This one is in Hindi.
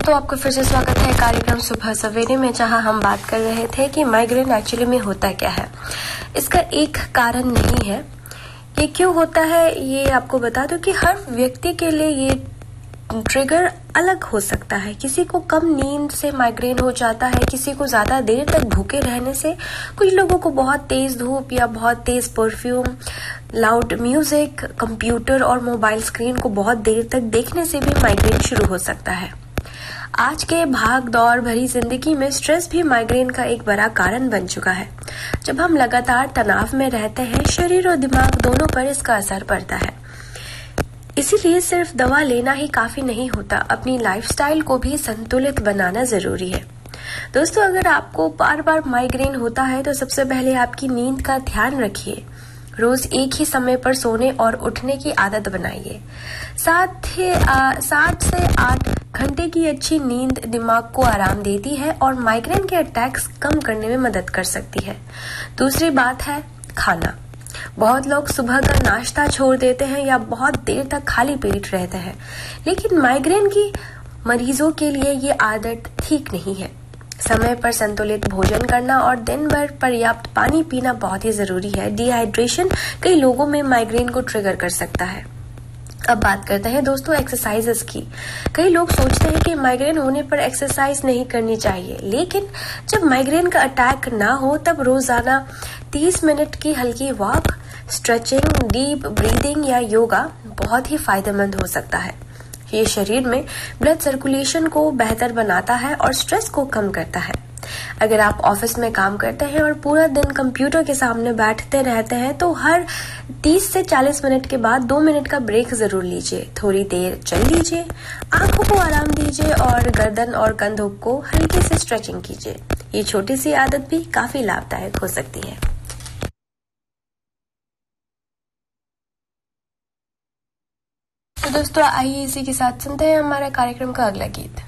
दोस्तों, आपको फिर से स्वागत है कार्यक्रम सुबह सवेरे में, जहां हम बात कर रहे थे कि माइग्रेन एक्चुअली में होता क्या है। इसका एक कारण नहीं है। ये क्यों होता है ये आपको बता दूं कि हर व्यक्ति के लिए ये ट्रिगर अलग हो सकता है। किसी को कम नींद से माइग्रेन हो जाता है, किसी को ज्यादा देर तक भूखे रहने से, कुछ लोगों को बहुत तेज धूप या बहुत तेज परफ्यूम, लाउड म्यूजिक, कंप्यूटर और मोबाइल स्क्रीन को बहुत देर तक देखने से भी माइग्रेन शुरू हो सकता है। आज के भाग दौड़ भरी जिंदगी में स्ट्रेस भी माइग्रेन का एक बड़ा कारण बन चुका है। जब हम लगातार तनाव में रहते हैं, शरीर और दिमाग दोनों पर इसका असर पड़ता है। इसीलिए सिर्फ दवा लेना ही काफी नहीं होता, अपनी लाइफस्टाइल को भी संतुलित बनाना जरूरी है। दोस्तों, अगर आपको बार बार माइग्रेन होता है तो सबसे पहले आपकी नींद का ध्यान रखिए। रोज एक ही समय पर सोने और उठने की आदत बनाइए। 7 से 8 घंटे की अच्छी नींद दिमाग को आराम देती है और माइग्रेन के अटैक्स कम करने में मदद कर सकती है। दूसरी बात है खाना। बहुत लोग सुबह का नाश्ता छोड़ देते हैं या बहुत देर तक खाली पेट रहते हैं, लेकिन माइग्रेन की मरीजों के लिए ये आदत ठीक नहीं है। समय पर संतुलित भोजन करना और दिन भर पर्याप्त पानी पीना बहुत ही जरूरी है। डिहाइड्रेशन कई लोगों में माइग्रेन को ट्रिगर कर सकता है। अब बात करते हैं दोस्तों एक्सरसाइजेस की। कई लोग सोचते हैं कि माइग्रेन होने पर एक्सरसाइज नहीं करनी चाहिए, लेकिन जब माइग्रेन का अटैक ना हो तब रोजाना 30 मिनट की हल्की वॉक, स्ट्रेचिंग, डीप ब्रीदिंग या योगा बहुत ही फायदेमंद हो सकता है। ये शरीर में ब्लड सर्कुलेशन को बेहतर बनाता है और स्ट्रेस को कम करता है। अगर आप ऑफिस में काम करते हैं और पूरा दिन कंप्यूटर के सामने बैठते रहते हैं तो हर 30 से 40 मिनट के बाद 2 मिनट का ब्रेक जरूर लीजिए। थोड़ी देर चल लीजिए, आंखों को आराम दीजिए और गर्दन और कंधों को हल्के से स्ट्रेचिंग कीजिए। ये छोटी सी आदत भी काफी लाभदायक हो सकती है। तो दोस्तों, आइए इसी के साथ सुनते हैं हमारा कार्यक्रम का अगला गीत।